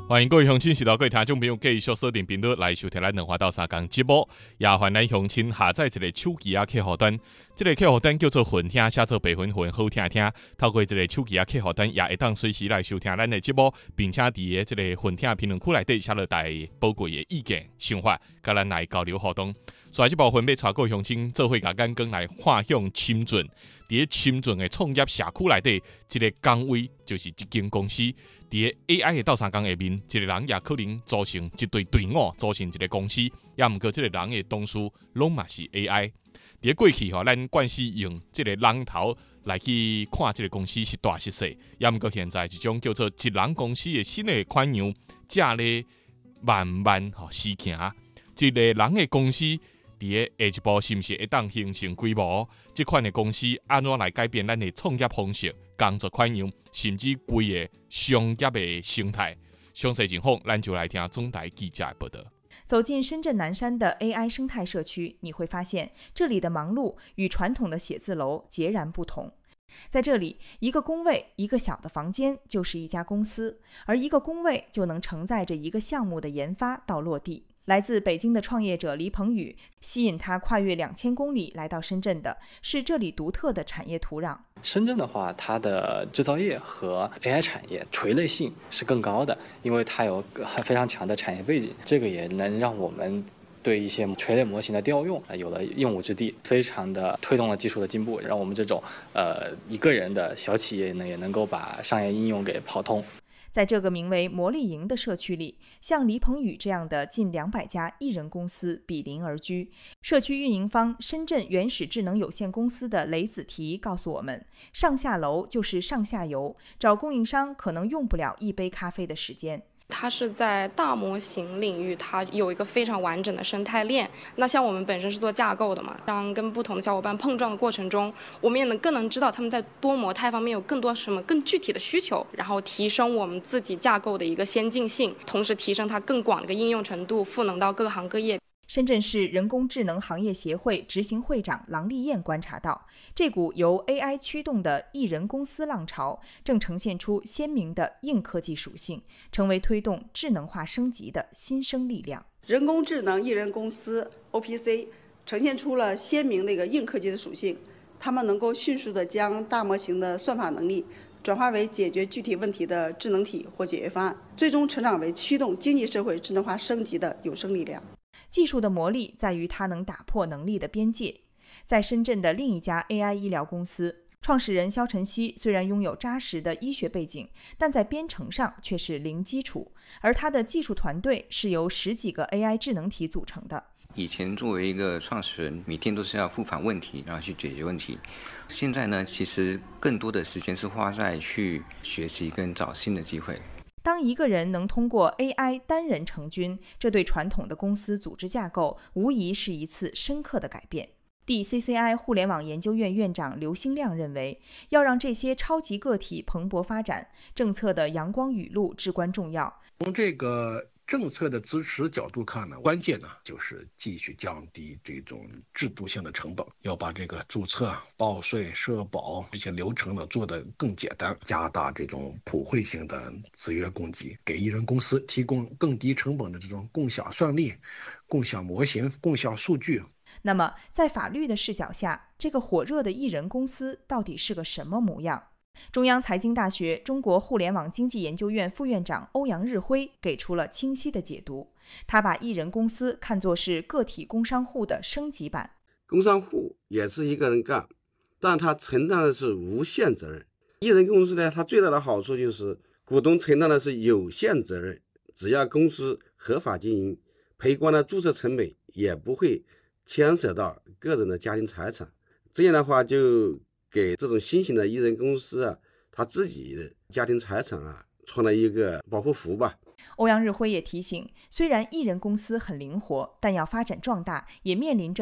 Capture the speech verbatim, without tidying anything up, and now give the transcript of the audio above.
欢迎各位乡亲、时到各位听众朋友继续锁定频率来收听咱两花到三讲节目。也欢迎咱乡亲下载一个手机啊客户端，这个客户端叫做混听，写做白混混好听听。透过这个手机啊客户端，也会当随时来收听咱的节目，并且伫个这个混听评论区内底写落大家宝贵的意见、想法，甲咱来交流互动。所以这部分要带各位乡亲做伙甲眼光来画向深圳。伫个深圳的创业社区内底，一个岗位就是一间公司。伫个 A I 的斗相共下面，一个人也可能组成一队队伍，组成一个公司。也毋过，这个人的同事拢嘛是 A I。伫个过去吼，咱惯是用这个人头来去看这个公司是大是小。也毋过现在，一种叫做一人公司的新的款样，正咧慢慢吼实行。一个人的公司。伫个下一步是毋是会当形成规模？即款的公司安怎来改变咱的创业方式、工作款样，甚至规个商业的生态？详细情况，咱就来听总台记者的报道。 走进深圳南山的 A I 生态社区，你会发现这里的忙碌与传统的写字楼截然不同。在这里，一个工位、一个小的房间就是一家公司，而一个工位就能承载着一个项目的研发到落地。来自北京的创业者黎鹏宇，吸引他跨越两千公里来到深圳的是这里独特的产业土壤。 深圳的话，它的制造业和 A I 产业垂类性是更高的，因为它有非常强的产业背景，这个也能让我们对一些垂类模型的调用有了用武之地，非常的推动了技术的进步，让我们这种呃一个人的小企业呢，也能够把商业应用给跑通。 在这个名为魔力营的社区里，像黎鹏宇这样的近两百家艺人公司比邻而居。社区运营方深圳原始智能有限公司的雷子提告诉我们，上下楼就是上下游，找供应商可能用不了一杯咖啡的时间。 它是在大模型领域，它有一个非常完整的生态链。那像我们本身是做架构的嘛，让跟不同的小伙伴碰撞的过程中，我们也能更能知道他们在多模态方面有更多什么更具体的需求，然后提升我们自己架构的一个先进性，同时提升它更广的一个应用程度，赋能到各行各业。 深圳市人工智能行业协会执行会长郎丽燕观察到，这股由 A I 驱动的艺人公司浪潮正呈现出鲜明的硬科技属性，成为推动智能化升级的新生力量。 人工智能艺人公司 O P C 呈现出了鲜明的一个硬科技的属性，它们能够迅速地将大模型的算法能力转化为解决具体问题的智能体或解决方案，最终成长为驱动经济社会智能化升级的有生力量。 技术的魔力在于它能打破能力的边界。在深圳的另一家 A I 医疗公司，创始人肖晨曦虽然拥有扎实的医学背景，但在编程上却是零基础，而他的技术团队是由十几个 A I 智能体组成的。 以前作为一个创始人，每天都是要复盘问题，然后去解决问题。现在呢，其实更多的时间是花在去学习跟找新的机会。 当一个人能通过 A I 单人成军，这对传统的公司组织架构无疑是一次深刻的改变。D C C I 互联网研究院院长刘兴亮认为，要让这些超级个体蓬勃发展，政策的阳光雨露至关重要。 从这个政策的支持角度看呢，关键呢就是继续降低这种制度性的成本，要把这个注册、报税、社保这些流程呢做得更简单，加大这种普惠性的资源供给，给艺人公司提供更低成本的这种共享算力、共享模型、共享数据。 那么，在法律的视角下，这个火热的艺人公司到底是个什么模样？中央财经大学中国互联网经济研究院副院长欧阳日辉给出了清晰的解读。他把艺人公司看作是个体工商户的升级版。 工商户也是一个人干，但他承担的是无限责任。艺人公司呢，它最大的好处就是股东承担的是有限责任，只要公司合法经营，赔光的注册成本也不会牵涉到个人的家庭财产。这样的话，就给这种新型的艺人公司啊，他自己的家庭财产啊，穿了一个保护服吧。 欧阳日辉也提醒，虽然艺人公司很灵活，但要发展壮大，也面临着